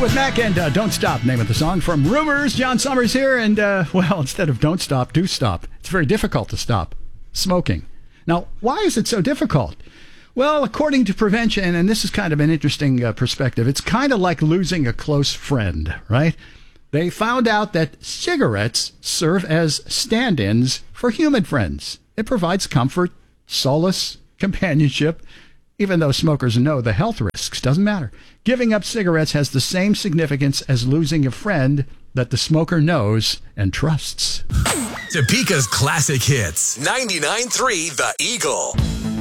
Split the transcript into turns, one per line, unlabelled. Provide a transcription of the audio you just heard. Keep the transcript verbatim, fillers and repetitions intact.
Fleetwood Mac and uh, Don't Stop, name of the song from Rumors. John Summers here, and, uh, well, instead of don't stop, do stop. It's very difficult to stop smoking. Now, why is it so difficult? Well, according to prevention, and this is kind of an interesting uh, perspective, it's kind of like losing a close friend, right? They found out that cigarettes serve as stand-ins for human friends. It provides comfort, solace, companionship, even though smokers know the health risks. Doesn't matter. Giving up cigarettes has the same significance as losing a friend that the smoker knows and trusts.
Topeka's classic hits. ninety-nine point three The Eagle.